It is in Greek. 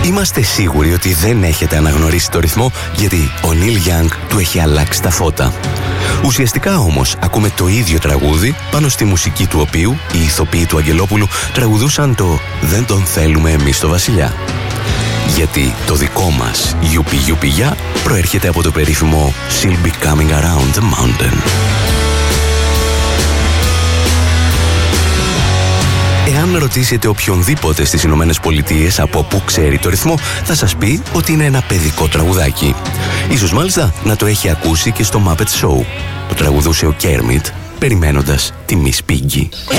Είμαστε σίγουροι ότι δεν έχετε αναγνωρίσει το ρυθμό, γιατί ο Νίλ Γιάνγκ του έχει αλλάξει τα φώτα. Ουσιαστικά όμως ακούμε το ίδιο τραγούδι, πάνω στη μουσική του οποίου οι ηθοποιοί του Αγγελόπουλου τραγουδούσαν το «Δεν τον θέλουμε εμείς το βασιλιά». Γιατί το δικό μας «Γιουπι Γιουπι Γιά» προέρχεται από το περίφημο «She'll be coming around the mountain». Εάν ρωτήσετε οποιονδήποτε στις Ηνωμένες Πολιτείες από πού ξέρει το ρυθμό, θα σας πει ότι είναι ένα παιδικό τραγουδάκι. Ίσως μάλιστα να το έχει ακούσει και στο Muppet Show. Το τραγουδούσε ο Κέρμιτ, περιμένοντας τη Miss Piggy.